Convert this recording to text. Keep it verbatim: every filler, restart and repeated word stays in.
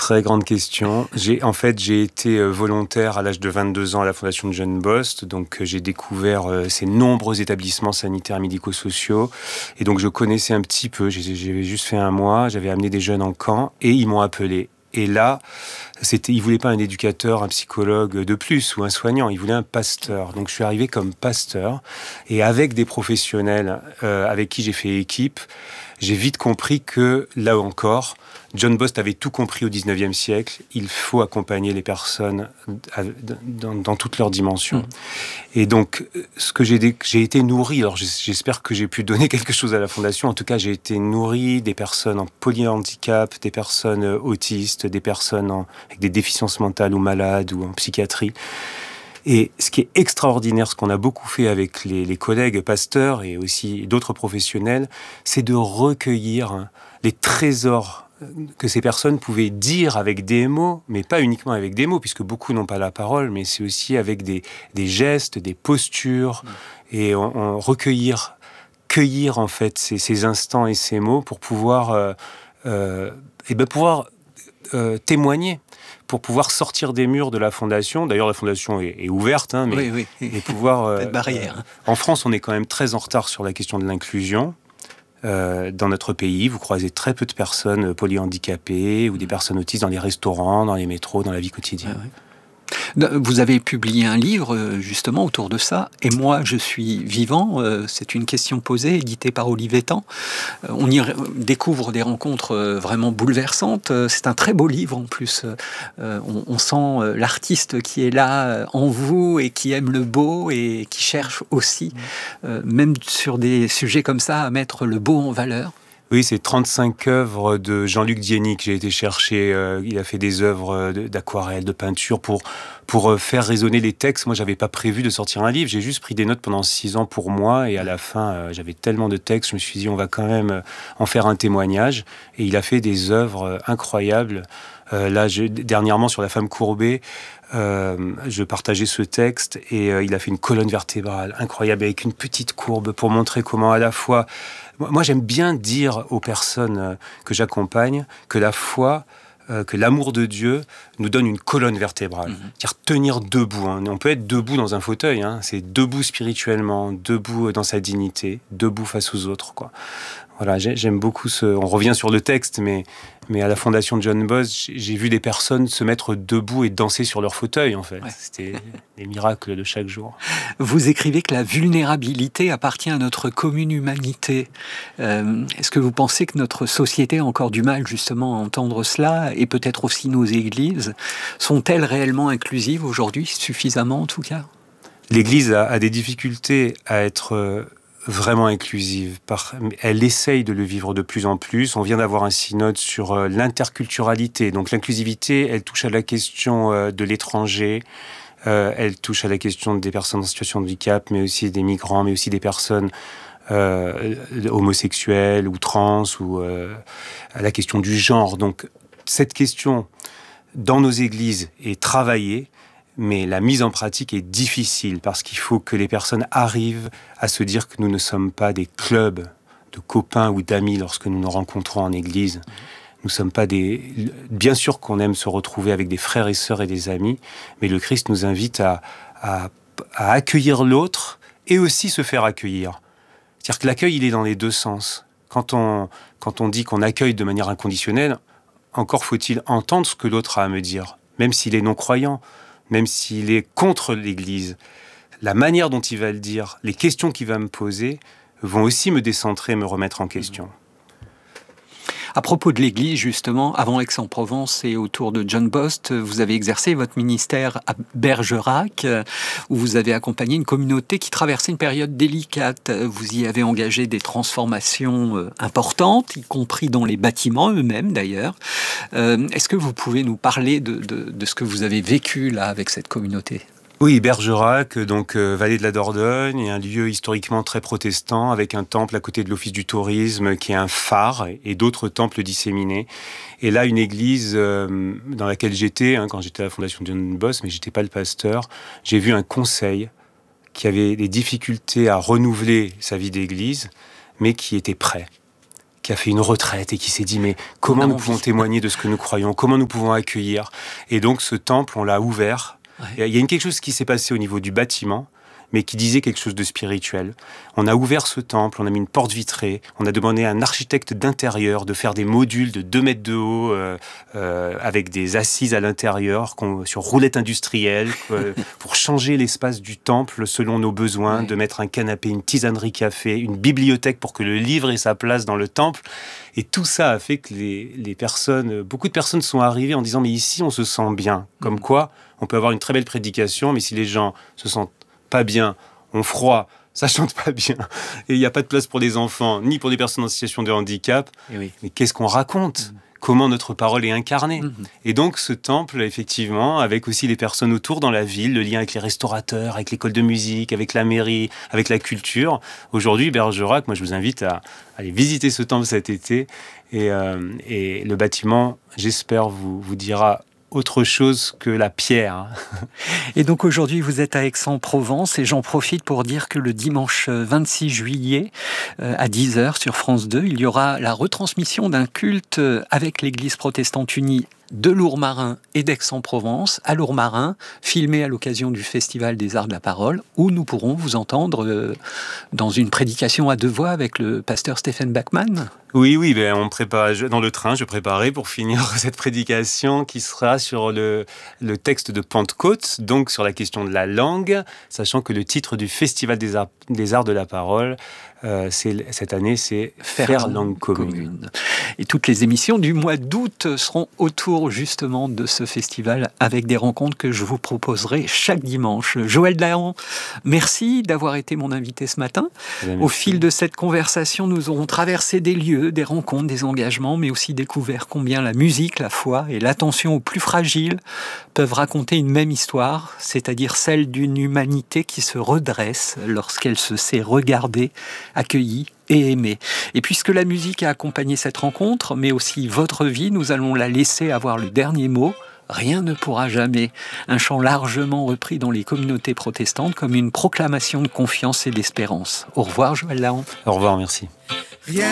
Très grande question. J'ai, en fait, j'ai été volontaire à l'âge de vingt-deux ans à la Fondation John Bost. Donc, j'ai découvert euh, ces nombreux établissements sanitaires médico-sociaux. Et donc, je connaissais un petit peu. J'ai, j'avais juste fait un mois. J'avais amené des jeunes en camp et ils m'ont appelé. Et là, c'était, ils voulaient pas un éducateur, un psychologue de plus ou un soignant. Ils voulaient un pasteur. Donc, je suis arrivé comme pasteur et avec des professionnels euh, avec qui j'ai fait équipe. J'ai vite compris que, là encore, John Bost avait tout compris au dix-neuvième siècle. Il faut accompagner les personnes dans, dans toutes leurs dimensions. Mmh. Et donc, ce que j'ai, j'ai été nourri, alors j'espère que j'ai pu donner quelque chose à la Fondation. En tout cas, j'ai été nourri des personnes en polyhandicap, des personnes autistes, des personnes en, avec des déficiences mentales ou malades ou en psychiatrie. Et ce qui est extraordinaire, ce qu'on a beaucoup fait avec les, les collègues pasteurs et aussi d'autres professionnels, c'est de recueillir les trésors que ces personnes pouvaient dire avec des mots, mais pas uniquement avec des mots, puisque beaucoup n'ont pas la parole, mais c'est aussi avec des, des gestes, des postures, mmh. et on, on recueillir, cueillir en fait ces, ces instants et ces mots pour pouvoir, euh, euh, et ben pouvoir euh, témoigner. Pour pouvoir sortir des murs de la Fondation. D'ailleurs, la Fondation est, est ouverte, hein, mais oui, oui. et pouvoir. Euh, barrière. Euh, en France, on est quand même très en retard sur la question de l'inclusion. Euh, dans notre pays, vous croisez très peu de personnes polyhandicapées ou des personnes autistes dans les restaurants, dans les métros, dans la vie quotidienne. Ah, oui. Vous avez publié un livre justement autour de ça, et moi je suis vivant, c'est une question posée, édité par Olivetan. On y découvre des rencontres vraiment bouleversantes, c'est un très beau livre en plus. On sent l'artiste qui est là en vous et qui aime le beau et qui cherche aussi, même sur des sujets comme ça, à mettre le beau en valeur. Oui, c'est trente-cinq œuvres de Jean-Luc Dieny que j'ai été chercher. Euh, il a fait des œuvres d'aquarelle, de peinture pour, pour faire résonner les textes. Moi, j'avais pas prévu de sortir un livre. J'ai juste pris des notes pendant six ans pour moi. Et à la fin, euh, j'avais tellement de textes. Je me suis dit, on va quand même en faire un témoignage. Et il a fait des œuvres incroyables. Euh, là, je, dernièrement, sur La femme courbée, euh, je partageais ce texte et euh, il a fait une colonne vertébrale incroyable avec une petite courbe pour montrer comment à la fois... Moi, j'aime bien dire aux personnes que j'accompagne que la foi, euh, que l'amour de Dieu nous donne une colonne vertébrale. Mmh. C'est-à-dire tenir debout. Hein. On peut être debout dans un fauteuil. Hein. C'est debout spirituellement, debout dans sa dignité, debout face aux autres, quoi. Voilà, j'aime beaucoup ce... On revient sur le texte, mais, mais à la Fondation John Bost, j'ai vu des personnes se mettre debout et danser sur leur fauteuil, en fait. Ouais. C'était des miracles de chaque jour. Vous écrivez que la vulnérabilité appartient à notre commune humanité. Euh, est-ce que vous pensez que notre société a encore du mal, justement, à entendre cela, et peut-être aussi nos églises? Sont-elles réellement inclusives aujourd'hui, suffisamment en tout cas? L'Église a, a des difficultés à être... Euh, vraiment inclusive. Elle essaye de le vivre de plus en plus. On vient d'avoir un synode sur l'interculturalité. Donc l'inclusivité, elle touche à la question de l'étranger, elle touche à la question des personnes en situation de handicap, mais aussi des migrants, mais aussi des personnes euh, homosexuelles ou trans, ou euh, à la question du genre. Donc cette question, dans nos églises, est travaillée, mais la mise en pratique est difficile parce qu'il faut que les personnes arrivent à se dire que nous ne sommes pas des clubs de copains ou d'amis lorsque nous nous rencontrons en église. Nous ne sommes pas des... Bien sûr qu'on aime se retrouver avec des frères et sœurs et des amis, mais le Christ nous invite à, à, à accueillir l'autre et aussi se faire accueillir. C'est-à-dire que l'accueil, il est dans les deux sens. Quand on, quand on dit qu'on accueille de manière inconditionnelle, encore faut-il entendre ce que l'autre a à me dire, même s'il est non-croyant, même s'il est contre l'Église. La manière dont il va le dire, les questions qu'il va me poser, vont aussi me décentrer, me remettre en question. À propos de l'Église, justement, avant Aix-en-Provence et autour de John Bost, vous avez exercé votre ministère à Bergerac, où vous avez accompagné une communauté qui traversait une période délicate. Vous y avez engagé des transformations importantes, y compris dans les bâtiments eux-mêmes, d'ailleurs. Euh, est-ce que vous pouvez nous parler de, de, de ce que vous avez vécu, là, avec cette communauté ? Oui, Bergerac, donc euh, vallée de la Dordogne, est un lieu historiquement très protestant, avec un temple à côté de l'Office du tourisme qui est un phare, et d'autres temples disséminés. Et là, une église euh, dans laquelle j'étais, hein, quand j'étais à la Fondation John Bost, mais j'étais pas le pasteur, j'ai vu un conseil qui avait des difficultés à renouveler sa vie d'église, mais qui était prêt, qui a fait une retraite et qui s'est dit mais comment nous envie. pouvons témoigner de ce que nous croyons, comment nous pouvons accueillir. Et donc ce temple, on l'a ouvert. Ouais. Il y a une, quelque chose qui s'est passé au niveau du bâtiment, mais qui disait quelque chose de spirituel. On a ouvert ce temple, on a mis une porte vitrée, on a demandé à un architecte d'intérieur de faire des modules de deux mètres de haut euh, euh, avec des assises à l'intérieur sur roulette industrielle euh, pour changer l'espace du temple selon nos besoins, oui. de mettre un canapé, une tisanerie café, une bibliothèque pour que le livre ait sa place dans le temple. Et tout ça a fait que les, les personnes, beaucoup de personnes sont arrivées en disant « mais ici on se sent bien ». Comme mmh. quoi, on peut avoir une très belle prédication, mais si les gens se sentent pas bien, ont froid, ça chante pas bien, et il n'y a pas de place pour les enfants, ni pour des personnes en situation de handicap, et oui. mais qu'est-ce qu'on raconte ? Mmh. Comment notre parole est incarnée. Mmh. Et donc ce temple, effectivement, avec aussi les personnes autour dans la ville, le lien avec les restaurateurs, avec l'école de musique, avec la mairie, avec la culture. Aujourd'hui, Bergerac, moi je vous invite à aller visiter ce temple cet été, et, euh, et le bâtiment, j'espère, vous, vous dira autre chose que la pierre. Et donc aujourd'hui, vous êtes à Aix-en-Provence et j'en profite pour dire que le dimanche vingt-six juillet à dix heures sur France deux, il y aura la retransmission d'un culte avec l'Église protestante unie de Lourmarin et d'Aix-en-Provence à Lourmarin, filmé à l'occasion du Festival des Arts de la Parole, où nous pourrons vous entendre dans une prédication à deux voix avec le pasteur Stephen Bachman. Oui, oui, ben on prépare, dans le train, je préparais pour finir cette prédication qui sera sur le, le texte de Pentecôte, donc sur la question de la langue, sachant que le titre du Festival des Arts, des Arts de la Parole, euh, c'est, cette année, c'est Faire, Faire langue commune. commune. Et toutes les émissions du mois d'août seront autour justement de ce festival avec des rencontres que je vous proposerai chaque dimanche. Joël Dahan, merci d'avoir été mon invité ce matin. Bien, Au fil de cette conversation, nous aurons traversé des lieux, des rencontres, des engagements, mais aussi découvert combien la musique, la foi et l'attention aux plus fragiles peuvent raconter une même histoire, c'est-à-dire celle d'une humanité qui se redresse lorsqu'elle se sait regardée, accueillie et aimée. Et puisque la musique a accompagné cette rencontre, mais aussi votre vie, nous allons la laisser avoir le dernier mot. Rien ne pourra jamais. Un chant largement repris dans les communautés protestantes comme une proclamation de confiance et d'espérance. Au revoir, Joël Dahan. Au revoir, merci.